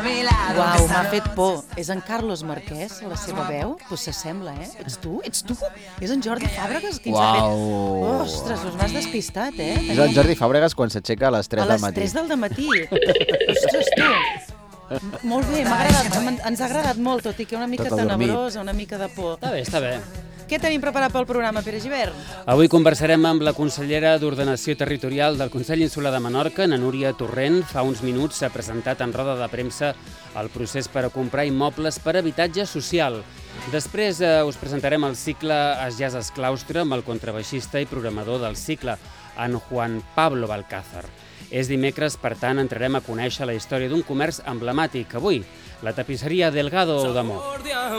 Uau, m'ha fet por. És en Carlos Marquès, la seva veu? Pues s'assembla, eh? Ets tu? Ets tu? És en Jordi Fàbregas? Qui ens ha fet? Ostres, us m'has despistat, eh? És en Jordi Fàbregas quan s'aixeca a les 3 del matí. A les 3 del matí. Ostres, tu. Molt bé, m'ha agradat, ens ha agradat molt, tot i que una mica tenebrosa, una mica de por. Està bé, està bé. Què tenim preparat pel programa, Pere Gibert? Avui conversarem amb la consellera d'Ordenació Territorial del Consell Insular de Menorca, na Núria Torrent. Fa uns minuts s'ha presentat en roda de premsa el procés per a comprar immobles per habitatge social. Després us presentarem el cicle Es Jazzes Claustre amb el contrabaixista i programador del cicle, en Juan Pablo Balcázar. És dimecres, per tant, entrarem a conèixer la història d'un comerç emblemàtic. Avui, la tapisseria Delgado d'Amor.